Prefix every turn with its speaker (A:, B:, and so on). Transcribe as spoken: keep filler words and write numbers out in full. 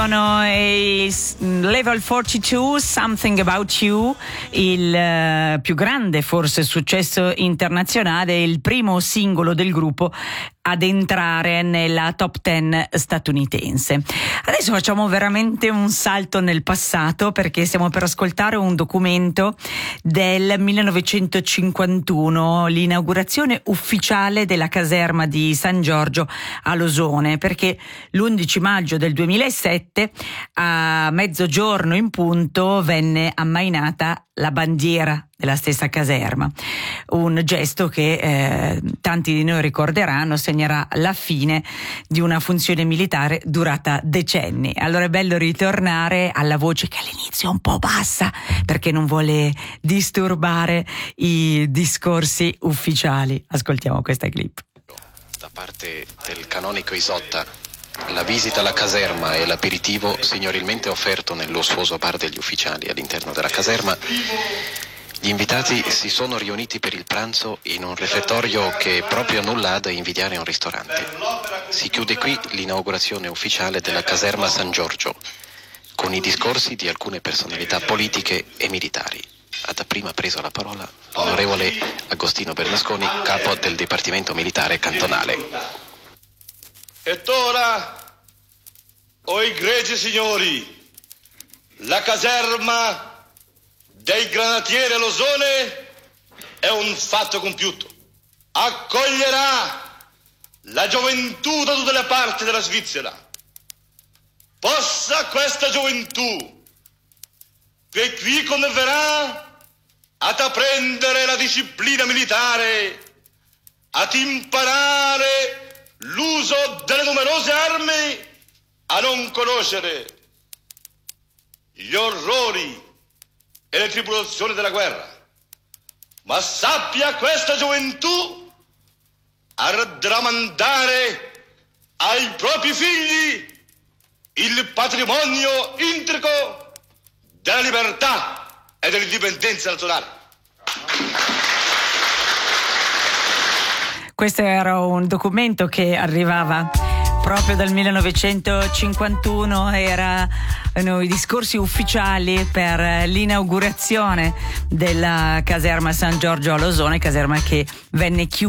A: Sono il Level quarantadue, Something About You, il uh, più grande forse successo internazionale, il primo singolo del gruppo ad entrare nella top dieci statunitense. Adesso facciamo veramente un salto nel passato, perché stiamo per ascoltare un documento del millenovecentocinquantuno, l'inaugurazione ufficiale della caserma di San Giorgio a Losone, perché l'undici maggio del duemilasette a mezzogiorno in punto venne ammainata la bandiera della stessa caserma, un gesto che eh, tanti di noi ricorderanno segnerà la fine di una funzione militare durata decenni. Allora è bello ritornare alla voce che all'inizio è un po' bassa, perché non vuole disturbare i discorsi ufficiali. Ascoltiamo questa clip.
B: Da parte del canonico Isotta, la visita alla caserma e l'aperitivo signorilmente offerto nel lussuoso bar degli ufficiali all'interno della caserma. Gli invitati si sono riuniti per il pranzo in un refettorio che proprio nulla ha da invidiare a un ristorante. Si chiude qui l'inaugurazione ufficiale della caserma San Giorgio, con i discorsi di alcune personalità politiche e militari. Ha dapprima preso la parola l'onorevole Agostino Bernasconi, capo del Dipartimento Militare Cantonale.
C: Ed ora, o egregi signori, la caserma dei granatieri a Losone è un fatto compiuto. Accoglierà la gioventù da tutte le parti della Svizzera. Possa questa gioventù, che qui converrà ad apprendere la disciplina militare, ad imparare l'uso delle numerose armi, a non conoscere gli orrori e le tribolazioni della guerra, ma sappia questa gioventù a raddramandare ai propri figli il patrimonio intrico della libertà e dell'indipendenza nazionale.
A: Questo era un documento che arrivava proprio dal millenovecentocinquantuno, erano i discorsi ufficiali per l'inaugurazione della caserma San Giorgio a Losone, caserma che venne chiusa